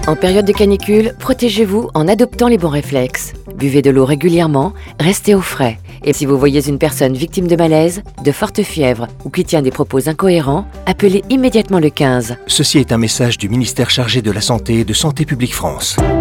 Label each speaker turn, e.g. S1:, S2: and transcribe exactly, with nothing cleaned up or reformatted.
S1: En période de canicule, protégez-vous en adoptant les bons réflexes. Buvez de l'eau régulièrement, restez au frais. Et si vous voyez une personne victime de malaise, de forte fièvre ou qui tient des propos incohérents, appelez immédiatement le quinze.
S2: Ceci est un message du ministère chargé de la Santé et de Santé publique France.